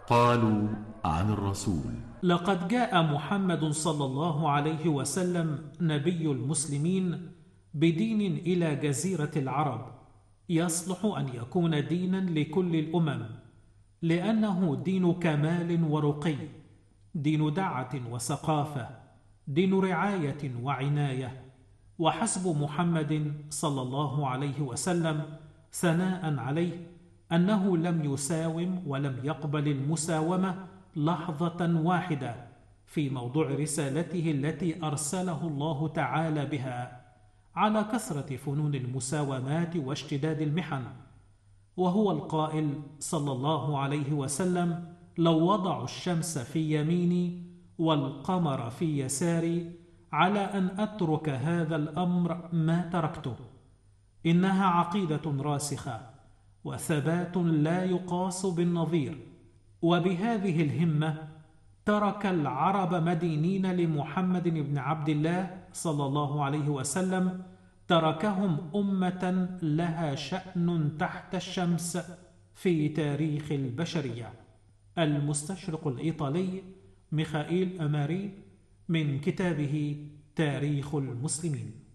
قالوا عن الرسول: لقد جاء محمد صلى الله عليه وسلم نبي المسلمين بدين إلى جزيرة العرب يصلح أن يكون دينا لكل الأمم، لأنه دين كمال ورقي، دين دعة وثقافة، دين رعاية وعناية. وحسب محمد صلى الله عليه وسلم ثناء عليه أنه لم يساوم ولم يقبل المساومة لحظة واحدة في موضوع رسالته التي أرسله الله تعالى بها، على كثرة فنون المساومات واشتداد المحن. وهو القائل صلى الله عليه وسلم: لو وضعوا الشمس في يميني والقمر في يساري على أن أترك هذا الأمر ما تركته. إنها عقيدة راسخة وثبات لا يقاس بالنظير. وبهذه الهمة ترك العرب مدينين لمحمد بن عبد الله صلى الله عليه وسلم، تركهم أمة لها شأن تحت الشمس في تاريخ البشرية. المستشرق الإيطالي ميخائيل أماري، من كتابه تاريخ المسلمين.